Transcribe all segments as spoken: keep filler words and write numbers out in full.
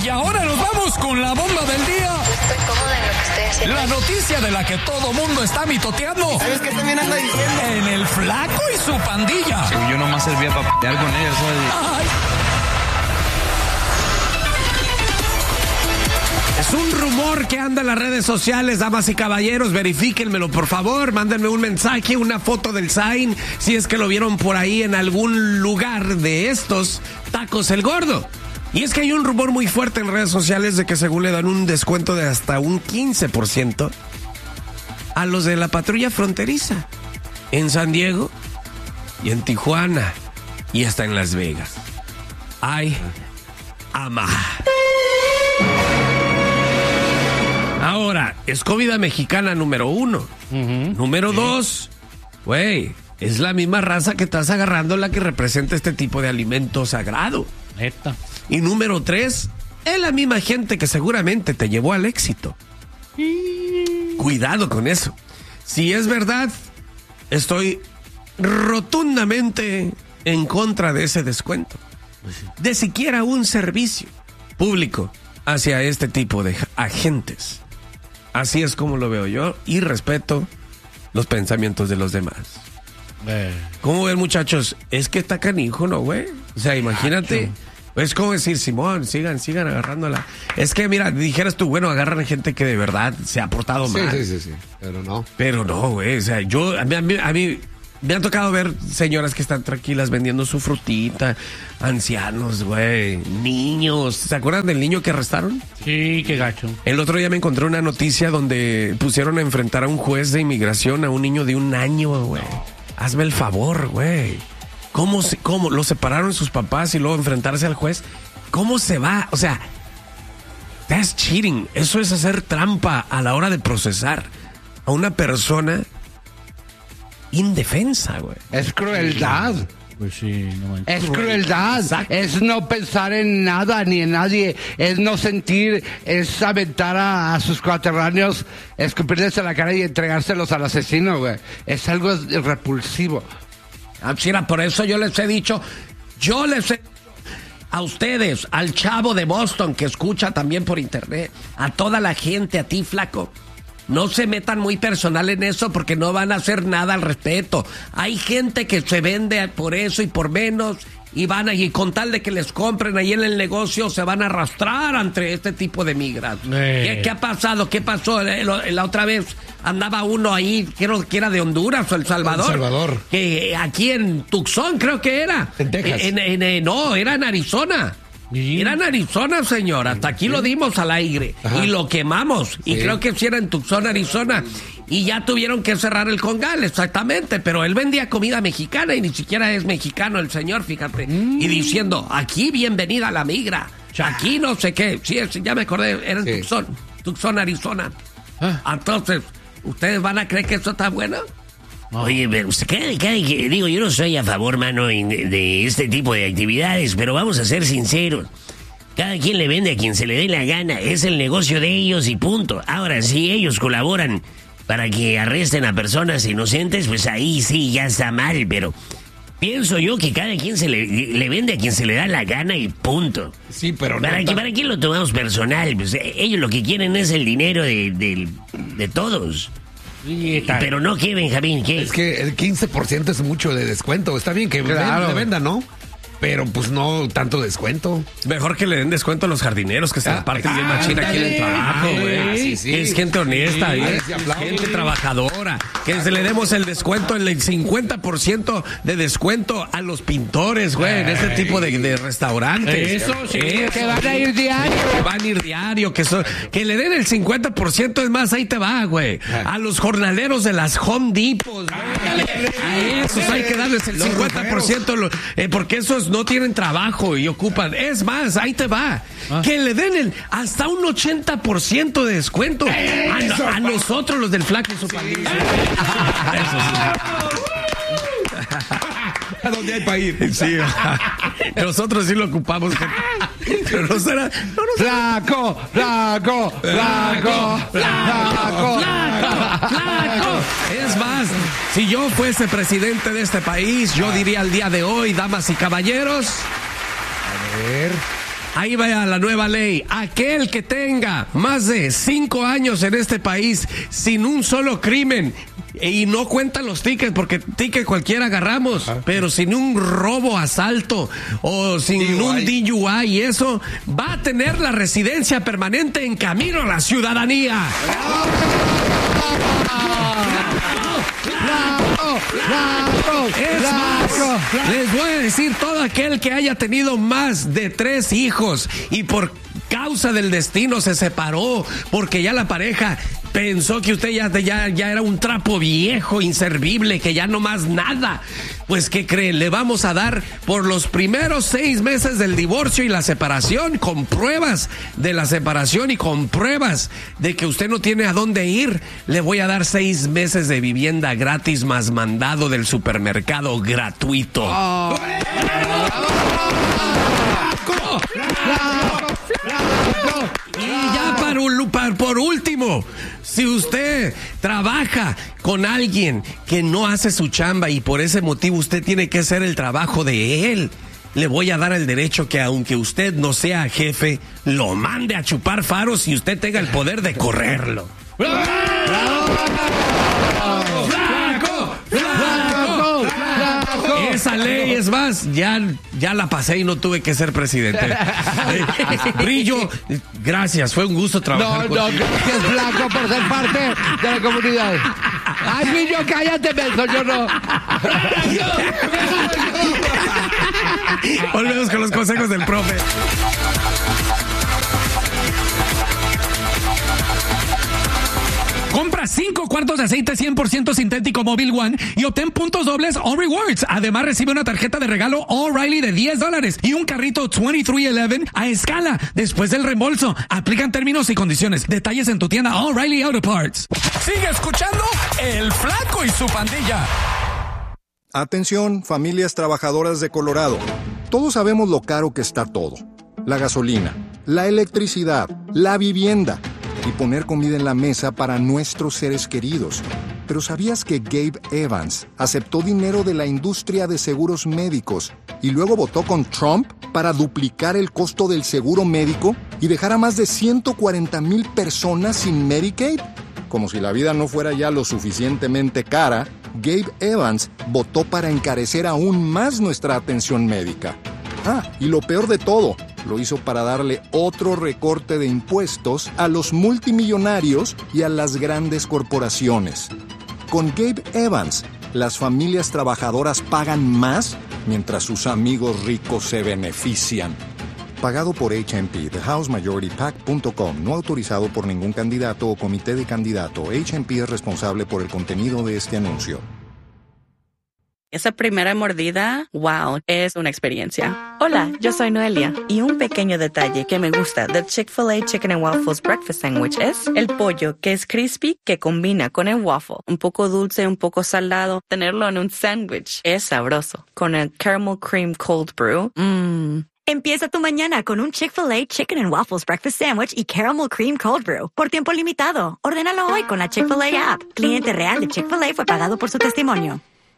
Y ahora nos vamos con la bomba del día. Yo estoy cómoda en lo que estoy haciendo. La noticia de la que todo mundo está mitoteando. ¿Sabes qué también anda diciendo? En el Flaco y su pandilla. Sí, yo nomás servía para pelear con ella, ¿sabes? Ay. Es un rumor que anda en las redes sociales, damas y caballeros, verifíquenmelo por favor, mándenme un mensaje, una foto del sign, si es que lo vieron por ahí en algún lugar de estos Tacos el Gordo. Y es que hay un rumor muy fuerte en redes sociales de que según le dan un descuento de hasta un quince por ciento a los de la patrulla fronteriza en San Diego y en Tijuana y hasta en Las Vegas. Ay, ama. Ahora, es comida mexicana número uno. Uh-huh. Número sí. dos, güey, es la misma raza que estás agarrando la que representa este tipo de alimento sagrado. Neta. Y número tres, es la misma gente que seguramente te llevó al éxito. Sí. Cuidado con eso. Si es verdad, estoy rotundamente en contra de ese descuento. De siquiera un servicio público hacia este tipo de agentes. Así es como lo veo yo y respeto los pensamientos de los demás. Eh. ¿Cómo ven, muchachos? Es que está canijo, ¿no, güey? O sea, imagínate. Es como decir, Simón, sigan, sigan agarrándola. Es que, mira, dijeras tú, bueno, agarran gente que de verdad se ha portado sí, mal. Sí, sí, sí, pero no. Pero no, güey, o sea, yo, a mí, a mí, a mí me ha tocado ver señoras que están tranquilas vendiendo su frutita, ancianos, güey, niños. ¿Se acuerdan del niño que arrestaron? Sí, qué gacho. El otro día me encontré una noticia donde pusieron a enfrentar a un juez de inmigración a un niño de un año, güey. Hazme el favor, güey. ¿Cómo, se, ¿Cómo? Lo separaron sus papás y luego enfrentarse al juez. ¿Cómo se va? O sea, that's cheating. Eso es hacer trampa a la hora de procesar a una persona indefensa, güey. Es crueldad. Pues sí, no es cruel. crueldad. Exacto. Es no pensar en nada ni en nadie. Es no sentir, es aventar a, a sus coterráneos, escupirles a la cara y entregárselos al asesino, güey. Es algo repulsivo. Ah, mira, por eso yo les he dicho, yo les he a ustedes, al chavo de Boston que escucha también por internet, a toda la gente, a ti, flaco. No se metan muy personal en eso porque no van a hacer nada al respecto. Hay gente que se vende por eso y por menos y van allí con tal de que les compren ahí en el negocio se van a arrastrar ante este tipo de migras. Eh. ¿Qué, ¿Qué ha pasado? ¿Qué pasó? La otra vez andaba uno ahí, creo que era de Honduras o El Salvador. El Salvador. Que aquí en Tucson creo que era. En Texas. En, en, en, no, era en Arizona. ¿Sí? Era en Arizona, señor. Hasta aquí ¿Sí? lo dimos al aire. Ajá. Y lo quemamos. Y ¿Sí? creo que sí era en Tucson, Arizona. Y ya tuvieron que cerrar el congal, exactamente. Pero él vendía comida mexicana y ni siquiera es mexicano el señor, fíjate. Mm. Y diciendo, aquí bienvenida a la migra. Aquí no sé qué. Sí, ya me acordé. Era en sí. Tucson. Tucson, Arizona. Ah. Entonces, ¿ustedes van a creer que esto está bueno? Oye, pero cada, cada, digo, yo no soy a favor, mano, de, de este tipo de actividades, pero vamos a ser sinceros. Cada quien le vende a quien se le dé la gana, es el negocio de ellos y punto. Ahora, si ellos colaboran para que arresten a personas inocentes, pues ahí sí ya está mal, pero pienso yo que cada quien se le, le vende a quien se le da la gana y punto. Sí, pero ¿Para, no que, ¿Para qué lo tomamos personal? Pues ellos lo que quieren es el dinero de, de, de todos. Sí, pero no, ¿qué, Benjamín? ¿Qué? Es que el quince por ciento es mucho de descuento. Está bien que claro. le vendan, ¿no? Pero pues no tanto descuento. Mejor que le den descuento a los jardineros que se ah, la parten ah, bien machina aquí en el trabajo, güey. Sí, sí. Es gente honesta, sí, es gente trabajadora. Que se le demos el descuento, el cincuenta por ciento de descuento a los pintores, güey, en este tipo de, de restaurantes. Eso, sí. Eso, que van a ir diario. Que van a ir diario. Que, son, que le den el cincuenta por ciento, es más, ahí te va, güey. A los jornaleros de las Home Depots, güey. A esos hay que darles el cincuenta por ciento, eh, porque esos no tienen trabajo y ocupan. Es más, ahí te va. Ah. Que le den el, hasta un ochenta por ciento de descuento a, a nosotros, los del Flaco y su pandilla. Eso sí. ¿A dónde hay para ir? Sí. Nosotros sí lo ocupamos. Pero no será. No, no será. Flaco, flaco, flaco, flaco, flaco, flaco. Es más, si yo fuese presidente de este país, yo diría al día de hoy, damas y caballeros. A ver. Ahí va la nueva ley. Aquel que tenga más de cinco años en este país sin un solo crimen, y no cuentan los tickets, porque ticket cualquiera agarramos, ah, pero sin un robo, asalto o sin D U I. Un D U I y eso, va a tener la residencia permanente en camino a la ciudadanía. Es más, les voy a decir, todo aquel que haya tenido más de tres hijos y por causa del destino se separó porque ya la pareja pensó que usted ya, ya, ya era un trapo viejo, inservible, que ya no más nada. Pues, ¿qué creen? Le vamos a dar por los primeros seis meses del divorcio y la separación, con pruebas de la separación y con pruebas de que usted no tiene a dónde ir. Le voy a dar seis meses de vivienda gratis más mandado del supermercado gratuito. Oh. Y ya para, por último, si usted trabaja con alguien que no hace su chamba y por ese motivo usted tiene que hacer el trabajo de él, le voy a dar el derecho que aunque usted no sea jefe, lo mande a chupar faros y usted tenga el poder de correrlo. ¡Flaco! ¡Flaco! ¡Flaco! ¡Flaco! Esa ley, es más, ya, ya la pasé y no tuve que ser presidente. Brillo, gracias, fue un gusto trabajar no, contigo. No, gracias, Flaco, por ser parte de la comunidad. Ay, Brillo, cállate, menso, yo no. Volvemos con los consejos del profe. Compra cinco cuartos de aceite cien por ciento sintético Mobil One y obtén puntos dobles All Rewards. Además, recibe una tarjeta de regalo O'Reilly de diez dólares y un carrito veintitrés once a escala después del reembolso. Aplican términos y condiciones. Detalles en tu tienda O'Reilly Auto Parts. Sigue escuchando El Flaco y su pandilla. Atención, familias trabajadoras de Colorado. Todos sabemos lo caro que está todo. La gasolina, la electricidad, la vivienda y poner comida en la mesa para nuestros seres queridos. Pero ¿sabías que Gabe Evans aceptó dinero de la industria de seguros médicos y luego votó con Trump para duplicar el costo del seguro médico y dejar a más de ciento cuarenta mil personas sin Medicaid? Como si la vida no fuera ya lo suficientemente cara, Gabe Evans votó para encarecer aún más nuestra atención médica. Ah, y lo peor de todo, lo hizo para darle otro recorte de impuestos a los multimillonarios y a las grandes corporaciones. Con Gabe Evans, las familias trabajadoras pagan más mientras sus amigos ricos se benefician. Pagado por H M P, the house majority pac punto com, no autorizado por ningún candidato o comité de candidato. H M P es responsable por el contenido de este anuncio. Esa primera mordida, wow, es una experiencia. Hola, yo soy Noelia, y un pequeño detalle que me gusta del Chick-fil-A Chicken and Waffles Breakfast Sandwich es el pollo, que es crispy, que combina con el waffle. Un poco dulce, un poco salado. Tenerlo en un sándwich es sabroso. Con el Caramel Cream Cold Brew, mmm. Empieza tu mañana con un Chick-fil-A Chicken and Waffles Breakfast Sandwich y Caramel Cream Cold Brew. Por tiempo limitado. Ordénalo hoy con la Chick-fil-A app. Cliente real de Chick-fil-A fue pagado por su testimonio.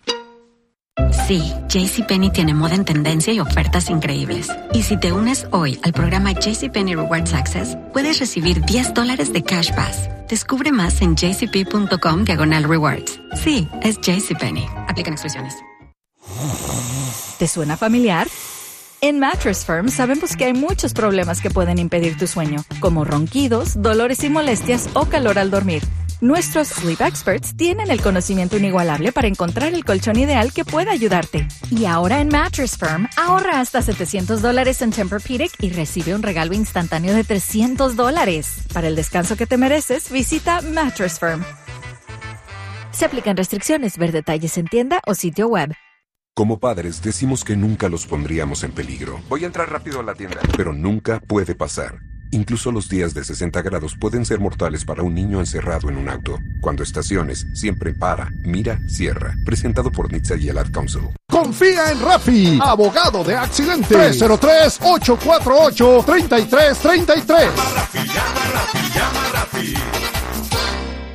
Sí, JCPenney tiene moda en tendencia y ofertas increíbles. Y si te unes hoy al programa JCPenney Rewards Access, puedes recibir diez dólares de Cash Pass. Descubre más en jcp.com diagonal rewards. Sí, es JCPenney. Aplican exclusiones. ¿Te suena familiar? En Mattress Firm sabemos que hay muchos problemas que pueden impedir tu sueño, como ronquidos, dolores y molestias o calor al dormir. Nuestros Sleep Experts tienen el conocimiento inigualable para encontrar el colchón ideal que pueda ayudarte. Y ahora en Mattress Firm, ahorra hasta setecientos dólares en Tempur-Pedic y recibe un regalo instantáneo de trescientos dólares. Para el descanso que te mereces, visita Mattress Firm. Se aplican restricciones. Ver detalles en tienda o sitio web. Como padres, decimos que nunca los pondríamos en peligro. Voy a entrar rápido a la tienda. Pero nunca puede pasar. Incluso los días de sesenta grados pueden ser mortales para un niño encerrado en un auto. Cuando estaciones, siempre para, mira, cierra. Presentado por N H T S A y el Ad Council. Confía en Rafi, abogado de accidentes. tres cero tres, ocho cuatro ocho, tres tres tres tres. Llama Rafi, llama Rafi, llama Rafi.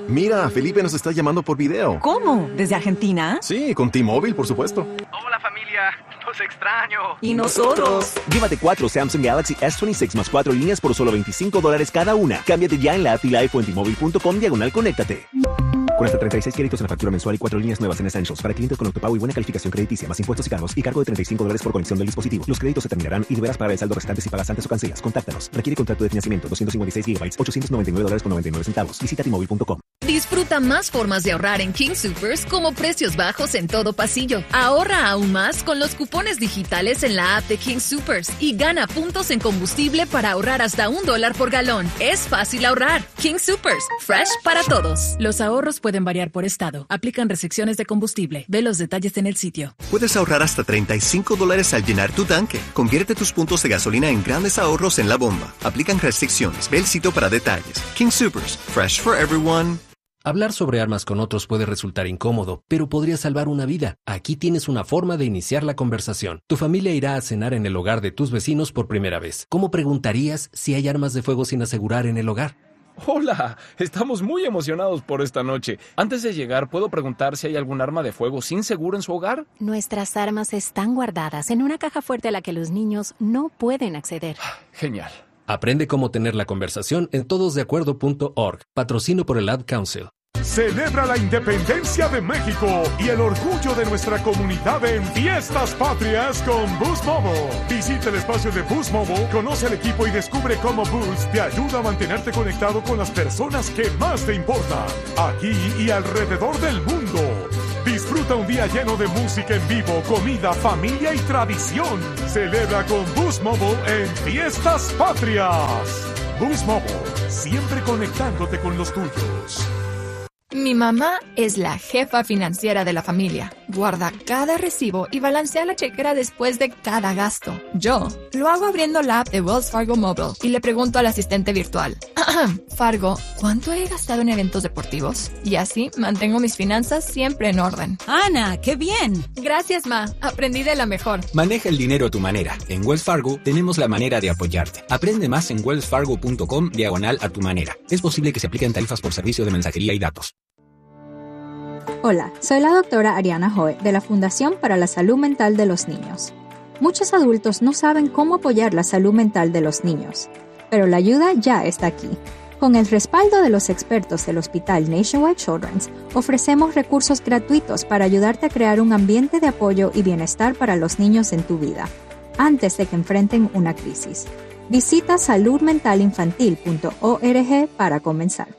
Mira, Felipe nos está llamando por video. ¿Cómo? ¿Desde Argentina? Sí, con T-Mobile, por supuesto. Hola familia, los extraño. ¿Y nosotros? Llévate cuatro Samsung Galaxy S veintiséis más cuatro líneas por solo veinticinco dólares cada una. Cámbiate ya en la app y live o en T-Mobile punto com diagonal conéctate. Con hasta treinta y seis créditos en la factura mensual y cuatro líneas nuevas en Essentials para clientes con autopago y buena calificación crediticia, más impuestos y cargos y cargo de treinta y cinco dólares por conexión del dispositivo. Los créditos se terminarán y deberás pagar el saldo restante si pagas antes o cancelas. Contáctanos. Requiere contrato de financiamiento doscientos cincuenta y seis gigabytes, ochocientos noventa y nueve dólares con noventa y nueve centavos. Visita T Mobile punto com. Disfruta más formas de ahorrar en King Soopers como precios bajos en todo pasillo. Ahorra aún más con los cupones digitales en la app de King Soopers y gana puntos en combustible para ahorrar hasta un dólar por galón. Es fácil ahorrar. King Soopers, fresh para todos. Los ahorros pueden variar por estado. Aplican restricciones de combustible. Ve los detalles en el sitio. Puedes ahorrar hasta treinta y cinco dólares al llenar tu tanque. Convierte tus puntos de gasolina en grandes ahorros en la bomba. Aplican restricciones. Ve el sitio para detalles. King Soopers, fresh for everyone. Hablar sobre armas con otros puede resultar incómodo, pero podría salvar una vida. Aquí tienes una forma de iniciar la conversación. Tu familia irá a cenar en el hogar de tus vecinos por primera vez. ¿Cómo preguntarías si hay armas de fuego sin asegurar en el hogar? Hola, estamos muy emocionados por esta noche. Antes de llegar, ¿puedo preguntar si hay algún arma de fuego sin seguro en su hogar? Nuestras armas están guardadas en una caja fuerte a la que los niños no pueden acceder. Genial. Aprende cómo tener la conversación en todos de acuerdo punto org. Patrocino por el Ad Council. Celebra la independencia de México y el orgullo de nuestra comunidad en Fiestas Patrias con Boost Mobile. Visita el espacio de Boost Mobile, conoce el equipo y descubre cómo Boost te ayuda a mantenerte conectado con las personas que más te importan, aquí y alrededor del mundo. Disfruta un día lleno de música en vivo, comida, familia y tradición. Celebra con Boost Mobile en Fiestas Patrias. Boost Mobile, siempre conectándote con los tuyos. Mi mamá es la jefa financiera de la familia. Guarda cada recibo y balancea la chequera después de cada gasto. Yo lo hago abriendo la app de Wells Fargo Mobile y le pregunto al asistente virtual. Fargo, ¿cuánto he gastado en eventos deportivos? Y así mantengo mis finanzas siempre en orden. ¡Ana, qué bien! Gracias, Ma. Aprendí de la mejor. Maneja el dinero a tu manera. En Wells Fargo tenemos la manera de apoyarte. Aprende más en wells fargo punto com diagonal a tu manera. Es posible que se apliquen tarifas por servicio de mensajería y datos. Hola, soy la doctora Ariana Hoy de la Fundación para la Salud Mental de los Niños. Muchos adultos no saben cómo apoyar la salud mental de los niños, pero la ayuda ya está aquí. Con el respaldo de los expertos del Hospital Nationwide Children's, ofrecemos recursos gratuitos para ayudarte a crear un ambiente de apoyo y bienestar para los niños en tu vida, antes de que enfrenten una crisis. Visita salud mental infantil punto org para comenzar.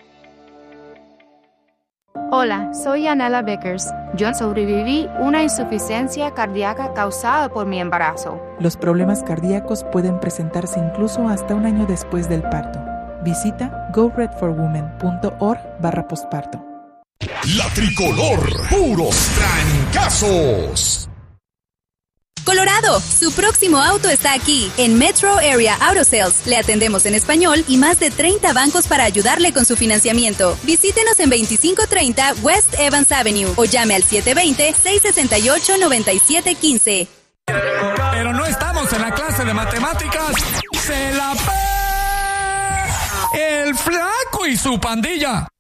Hola, soy Anela Vickers. Yo sobreviví una insuficiencia cardíaca causada por mi embarazo. Los problemas cardíacos pueden presentarse incluso hasta un año después del parto. Visita go red for women punto org barra posparto. La tricolor, puros trancazos. Colorado, su próximo auto está aquí. En Metro Area Auto Sales le atendemos en español y más de treinta bancos para ayudarle con su financiamiento. Visítenos en veinticinco treinta West Evans Avenue o llame al siete dos cero, seis seis ocho, nueve siete uno cinco. Pero no estamos en la clase de matemáticas. ¡Se la pe... el flaco y su pandilla!